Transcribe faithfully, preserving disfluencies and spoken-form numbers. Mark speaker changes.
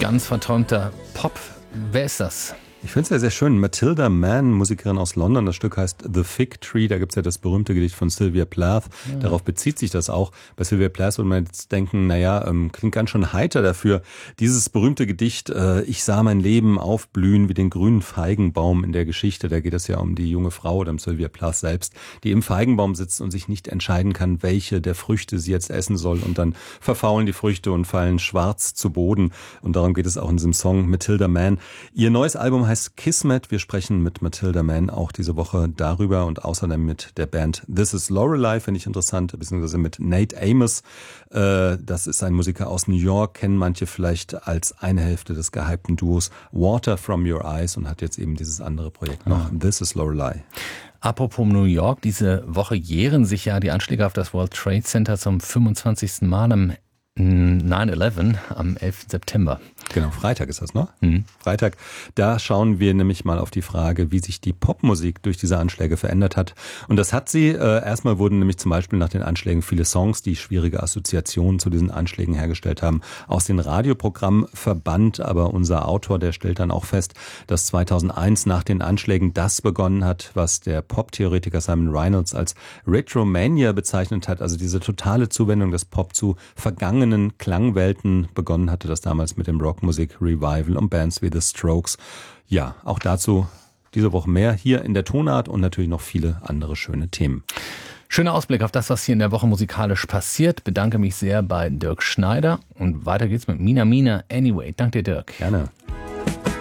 Speaker 1: Ganz verträumter Pop. Wer ist das?
Speaker 2: Ich finde es ja sehr schön. Matilda Mann, Musikerin aus London. Das Stück heißt The Fig Tree. Da gibt es ja das berühmte Gedicht von Sylvia Plath. Ja. Darauf bezieht sich das auch. Bei Sylvia Plath würde man jetzt denken, naja, ähm, klingt ganz schön heiter dafür. Dieses berühmte Gedicht, äh, ich sah mein Leben aufblühen wie den grünen Feigenbaum in der Geschichte. Da geht es ja um die junge Frau oder um Sylvia Plath selbst, die im Feigenbaum sitzt und sich nicht entscheiden kann, welche der Früchte sie jetzt essen soll. Und dann verfaulen die Früchte und fallen schwarz zu Boden. Und darum geht es auch in diesem Song Matilda Mann. Ihr neues Album heißt Kismet. Wir sprechen mit Matilda Mann auch diese Woche darüber und außerdem mit der Band This is Lorelei, finde ich interessant, beziehungsweise mit Nate Amos. Das ist ein Musiker aus New York, kennen manche vielleicht als eine Hälfte des gehypten Duos Water from Your Eyes und hat jetzt eben dieses andere Projekt noch, ah. This is Lorelei.
Speaker 1: Apropos New York, diese Woche jähren sich ja die Anschläge auf das World Trade Center zum fünfundzwanzigsten Mal im neun elf am elften September.
Speaker 2: Genau, Freitag ist das, ne? Mhm. Freitag. Da schauen wir nämlich mal auf die Frage, wie sich die Popmusik durch diese Anschläge verändert hat. Und das hat sie. Äh, erstmal wurden nämlich zum Beispiel nach den Anschlägen viele Songs, die schwierige Assoziationen zu diesen Anschlägen hergestellt haben, aus den Radioprogrammen verbannt. Aber unser Autor, der stellt dann auch fest, dass zweitausendeins nach den Anschlägen das begonnen hat, was der Pop-Theoretiker Simon Reynolds als Retromania bezeichnet hat. Also diese totale Zuwendung des Pop zu vergangenen Klangwelten. Begonnen hatte das damals mit dem Rockmusik Revival und Bands wie The Strokes. Ja, auch dazu diese Woche mehr hier in der Tonart und natürlich noch viele andere schöne Themen.
Speaker 1: Schöner Ausblick auf das, was hier in der Woche musikalisch passiert. Bedanke mich sehr bei Dirk Schneider und weiter geht's mit Mina Mina Anyway. Danke dir, Dirk.
Speaker 2: Gerne.